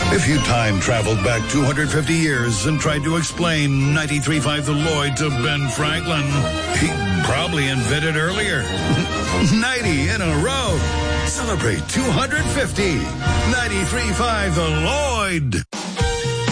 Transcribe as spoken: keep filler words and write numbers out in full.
If you time traveled back two hundred fifty years and tried to explain ninety-three point five The Lloyd to Ben Franklin, he'd probably invent it earlier. ninety in a row. Celebrate two hundred fifty. ninety-three point five The Lloyd.